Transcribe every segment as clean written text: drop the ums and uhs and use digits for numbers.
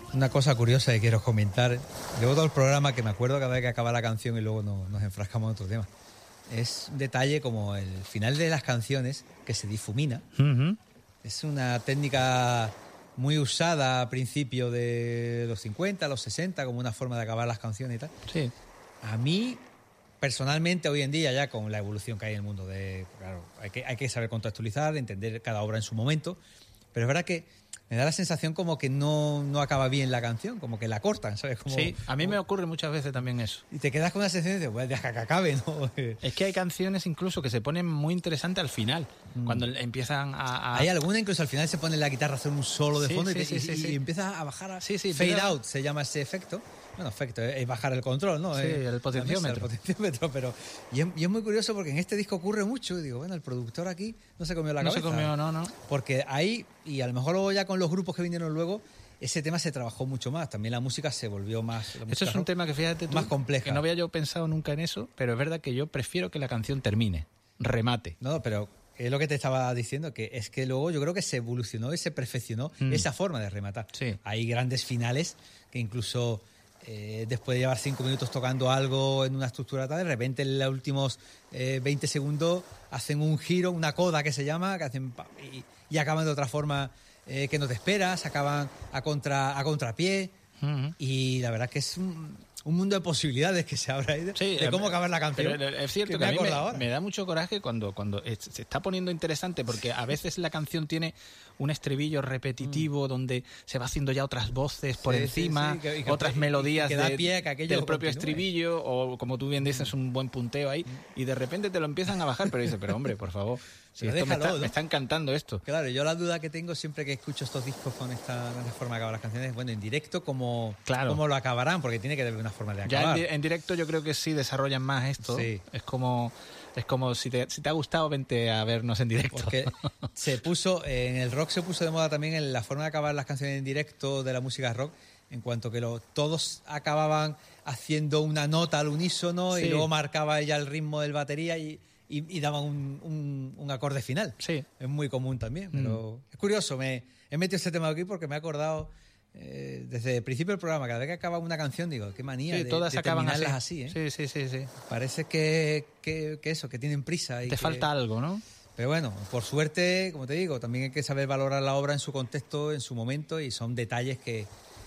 Una cosa curiosa que quiero comentar. Llevo todo el programa que me acuerdo cada vez que acaba la canción y luego nos enfrascamos en otro tema. Es un detalle como el final de las canciones que se difumina. Uh-huh. Es una técnica muy usada a principios de los 50, los 60, como una forma de acabar las canciones y tal. Sí. A mí, personalmente, hoy en día, ya con la evolución que hay en el mundo, claro, hay que saber contextualizar, entender cada obra en su momento, pero es verdad que me da la sensación como que no acaba bien la canción, como que la cortan, ¿sabes? Como, sí, a mí me ocurre muchas veces también eso. Y te quedas con una sensación de, pues deja que acabe, ¿no? Es que hay canciones incluso que se ponen muy interesantes al final, cuando empiezan a... Hay alguna incluso al final se pone la guitarra a hacer un solo de fondo y empieza a bajar a... Sí, fade out se llama ese efecto. Bueno, efecto, es bajar el control, ¿no? Sí, el potenciómetro. El potenciómetro, pero... Y es muy curioso porque en este disco ocurre mucho. Y digo, bueno, el productor aquí no se comió la cabeza. No se comió, no. Porque ahí, y a lo mejor luego ya con los grupos que vinieron luego, ese tema se trabajó mucho más. También la música se volvió más... Eso es un tema que, fíjate tú, más compleja. Que no había yo pensado nunca en eso, pero es verdad que yo prefiero que la canción termine, remate. No, pero... Es lo que te estaba diciendo, que es que luego yo creo que se evolucionó y se perfeccionó esa forma de rematar. Sí. Hay grandes finales que incluso después de llevar 5 minutos tocando algo en una estructura tal, de repente en los últimos 20 segundos hacen un giro, una coda que se llama, que hacen y acaban de otra forma que no te esperas, acaban a contrapié. Uh-huh. Y la verdad es que es un mundo de posibilidades que se abre ahí de cómo acabar la canción. Pero es cierto que a mí me da mucho coraje cuando se está poniendo interesante, porque a veces la canción tiene un estribillo repetitivo donde se va haciendo ya otras voces por encima, y otras melodías del propio estribillo, o como tú bien dices, un buen punteo ahí, y de repente te lo empiezan a bajar, pero dices, pero hombre, por favor, si esto me está encantando esto. Claro, yo la duda que tengo siempre que escucho estos discos con esta forma de acabar las canciones, bueno, en directo, ¿cómo lo acabarán? Porque tiene que haber una forma de acabar. Ya en directo yo creo que sí desarrollan más esto. Sí. Es como si te ha gustado, vente a vernos en directo. Porque en el rock se puso de moda también en la forma de acabar las canciones en directo de la música rock, en cuanto que todos acababan haciendo una nota al unísono, sí, y luego marcaba ella el ritmo del batería y daban un acorde final. Sí. Es muy común también, pero es curioso. Me he metido este tema aquí porque me he acordado desde el principio del programa, cada vez que acaba una canción digo, qué manía de terminarlas así. Sí. Parece que eso, que tienen prisa. Te falta algo, ¿no? Pero bueno, por suerte, como te digo, también hay que saber valorar la obra en su contexto, en su momento, y son detalles que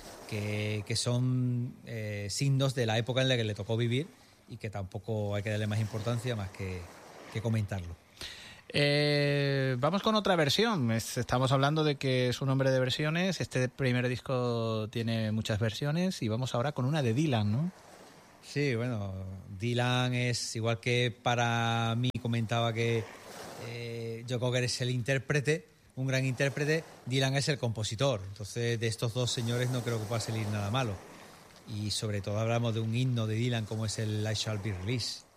son signos de la época en la que le tocó vivir y que tampoco hay que darle más importancia más que comentarlo. Vamos con otra versión. Estamos hablando de que es un hombre de versiones. Este primer disco tiene muchas versiones y vamos ahora con una de Dylan, ¿no? Sí, bueno, Dylan es igual que para mí comentaba que Joe Cocker es el intérprete, un gran intérprete, Dylan es el compositor. Entonces de estos dos señores no creo que pueda salir nada malo. Y sobre todo hablamos de un himno de Dylan como es el I Shall Be Released.